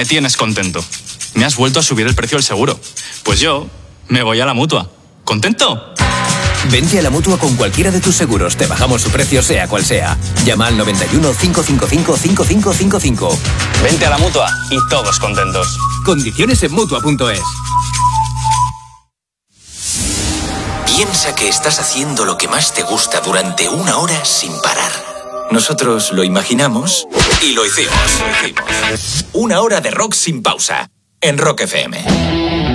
Me tienes contento. Me has vuelto a subir el precio del seguro. Pues yo me voy a la Mutua. ¿Contento? Vente a la Mutua con cualquiera de tus seguros. Te bajamos su precio sea cual sea. Llama al 91 555 5555. Vente a la Mutua y todos contentos. Condiciones en Mutua.es. Piensa que estás haciendo lo que más te gusta durante 1 hora sin parar. Nosotros lo imaginamos y lo hicimos. 1 hora de rock sin pausa en Rock FM.